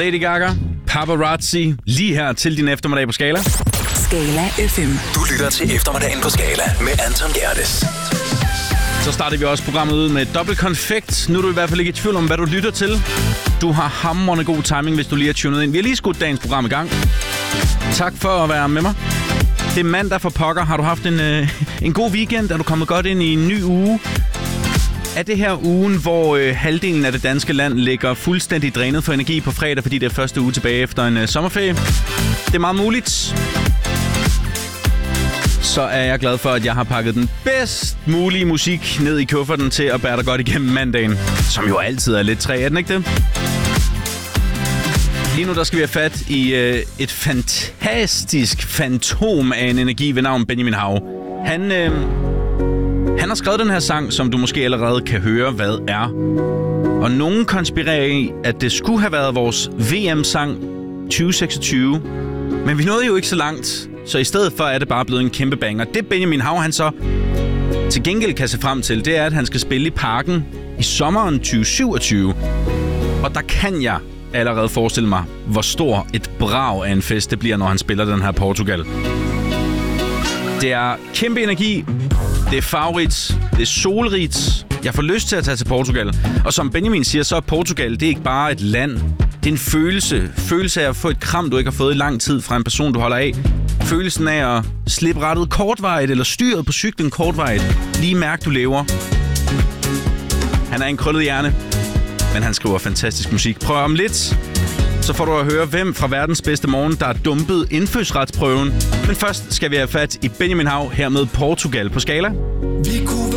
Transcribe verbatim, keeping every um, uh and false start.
Lady Gaga, Paparazzi, lige her til din eftermiddag på Skala. Skala F M. Du lytter til eftermiddagen på Skala med Anton Gerdes. Så starter vi også programmet ud med dobbelt konfekt. Nu er du i hvert fald ikke i tvivl om, hvad du lytter til. Du har hamrende god timing, hvis du lige har tunet ind. Vi har lige skudt dagens program i gang. Tak for at være med mig. Det er mandag for pokker. Har du haft en, øh, en god weekend? Er du kommet godt ind i en ny uge? Er det her ugen, hvor øh, halvdelen af det danske land ligger fuldstændig drænet for energi på fredag, fordi det er første uge tilbage efter en øh, sommerferie? Det er meget muligt. Så er jeg glad for, at jeg har pakket den bedst mulige musik ned i kufferten til at bære dig godt igennem mandagen. Som jo altid er lidt træ, er den ikke det? Lige nu der skal vi have fat i øh, et fantastisk fantom af en energi ved navn Benjamin Hav. Han, øh, han har skrevet den her sang, som du måske allerede kan høre, hvad er. Og nogen konspirerer i, at det skulle have været vores V M-sang tyve seksogtyve. Men vi nåede jo ikke så langt, så i stedet for er det bare blevet en kæmpe banger. Det Benjamin Hav, han så til gengæld kan se frem til, det er, at han skal spille i Parken i sommeren tyve syvogtyve. Og der kan jeg allerede forestille mig, hvor stor et brag af en fest det bliver, når han spiller den her Portugal. Det er kæmpe energi, det er farverigt, det er solrigt. Jeg får lyst til at tage til Portugal. Og som Benjamin siger, så er Portugal, det er ikke bare et land. Det er en følelse. Følelse af at få et kram, du ikke har fået i lang tid fra en person, du holder af. Følelsen af at slippe rettet kortvarigt, eller styret på cyklen kortvarigt. Lige mærke, du lever. Han er en krøllet hjerne, men han skriver fantastisk musik. Prøv om lidt, så får du at høre, hvem fra verdens bedste morgen, der er dumpet indfødsretsprøven. Men først skal vi have fat i Benjamin Hav her med Portugal på Skala. Vi kunne